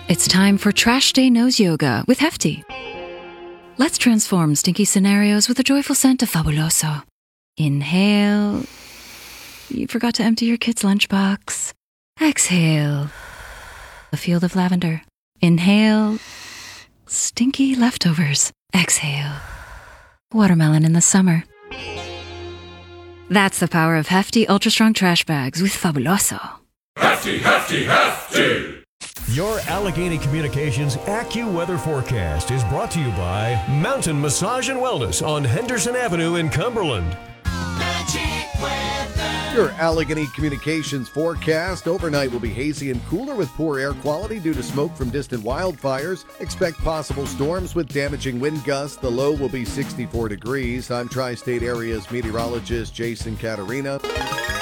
It's time for Trash Day Nose Yoga with Hefty. Let's transform stinky scenarios with the joyful scent of Fabuloso. Inhale. You forgot to empty your kid's lunchbox. Exhale. A field of lavender. Inhale. Stinky leftovers. Exhale. Watermelon in the summer. That's the power of Hefty Ultra Strong Trash Bags with Fabuloso. Hefty, hefty, hefty! Your Allegheny Communications AccuWeather forecast is brought to you by Mountain Massage and Wellness on Henderson Avenue in Cumberland. Magic weather. Your Allegheny Communications forecast. Overnight will be hazy and cooler with poor air quality due to smoke from distant wildfires. Expect possible storms with damaging wind gusts. The low will be 64 degrees. I'm Tri-State Area's meteorologist Jason Caterina.